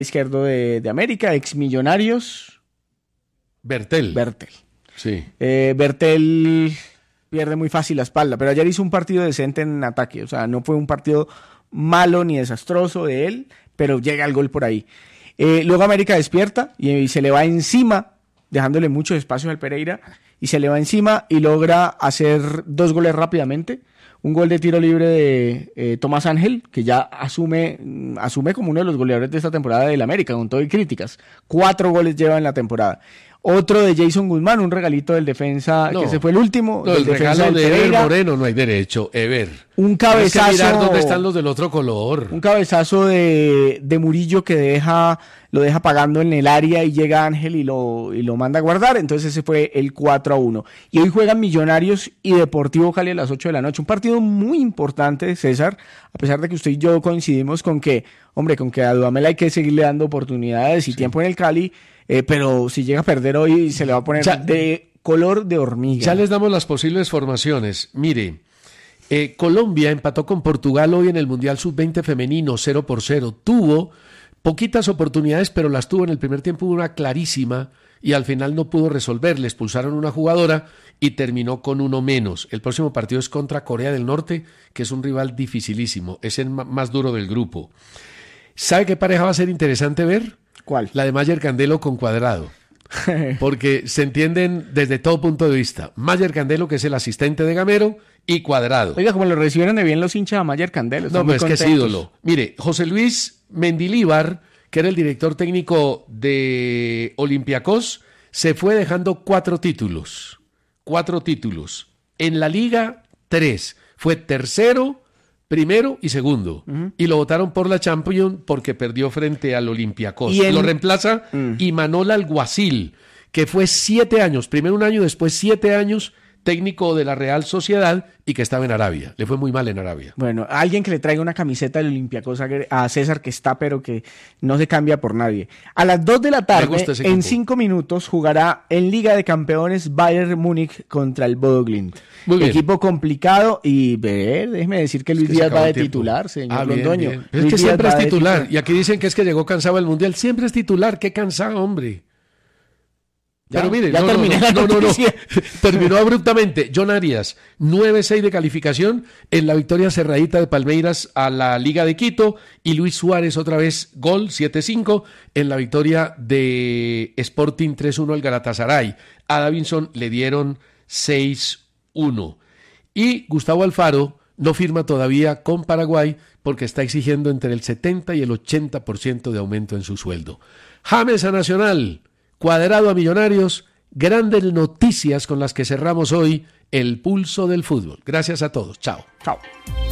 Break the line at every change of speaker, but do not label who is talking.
izquierdo de América, ex Millonarios.
Bertel. Sí.
Bertel pierde muy fácil la espalda, pero ayer hizo un partido decente en ataque, o sea, no fue un partido malo ni desastroso de él, pero llega el gol por ahí. Luego América despierta y se le va encima, dejándole mucho espacio al Pereira, y se le va encima y logra hacer 2 goles rápidamente. Un gol de tiro libre de Tomás Ángel, que ya asume como uno de los goleadores de esta temporada del América, con todo y críticas. 4 goles lleva en la temporada. Otro de Jason Guzmán, un regalito del defensa, que ese fue el último.
No, el regalo de Ever Moreno no hay derecho, Ever.
Un cabezazo.
Mirar dónde están los del otro color.
Un cabezazo de Murillo que lo deja pagando en el área y llega Ángel y lo manda a guardar. Entonces ese fue el 4-1. Y hoy juegan Millonarios y Deportivo Cali a las 8 de la noche. Un partido muy importante, César, a pesar de que usted y yo coincidimos con que a Dudamel hay que seguirle dando oportunidades y tiempo en el Cali. Pero si llega a perder hoy se le va a poner de color de hormiga.
Ya les damos las posibles formaciones. Mire, Colombia empató con Portugal hoy en el Mundial Sub-20 femenino 0-0. Tuvo poquitas oportunidades, pero las tuvo en el primer tiempo, una clarísima, y al final no pudo resolver. Le expulsaron una jugadora y terminó con 1 menos. El próximo partido es contra Corea del Norte, que es un rival dificilísimo. Es el más duro del grupo. ¿Sabe qué pareja va a ser interesante ver?
¿Cuál?
La de Mayer Candelo con Cuadrado. Porque se entienden desde todo punto de vista. Mayer Candelo, que es el asistente de Gamero, y Cuadrado.
Oiga, como lo recibieron de bien los hinchas a Mayer Candelo.
No, pero es que es ídolo. Mire, José Luis Mendilíbar, que era el director técnico de Olympiacos, se fue dejando 4 títulos. 4 títulos. En la Liga, 3. Fue tercero, primero y segundo. Y lo votaron por la Champions porque perdió frente al Olympiacos. Lo reemplaza Imanol Alguacil, que fue 7 años, primero 1 año, después 7 años, técnico de la Real Sociedad y que estaba en Arabia. Le fue muy mal en Arabia.
Bueno, alguien que le traiga una camiseta del Olympiacos a César, que está, pero que no se cambia por nadie. A las 2 de la tarde, en 5 minutos, jugará en Liga de Campeones Bayern Múnich contra el Bodo Glimt. Equipo complicado y déjeme decir que Luis Díaz va de titular, señor Londoño.
Bien. Es que siempre es titular. Y aquí dicen que es que llegó cansado al Mundial. Siempre es titular. Qué cansado, hombre. Pero mire, no. Terminó abruptamente. John Arias, 9-6 de calificación en la victoria cerradita de Palmeiras a la Liga de Quito, y Luis Suárez otra vez gol, 7-5 en la victoria de Sporting 3-1 al Galatasaray. A Davinson le dieron 6-1. Y Gustavo Alfaro no firma todavía con Paraguay porque está exigiendo entre el 70 y el 80% de aumento en su sueldo. James a Nacional, Cuadrado a Millonarios, grandes noticias con las que cerramos hoy el pulso del fútbol. Gracias a todos. Chao.
Chao.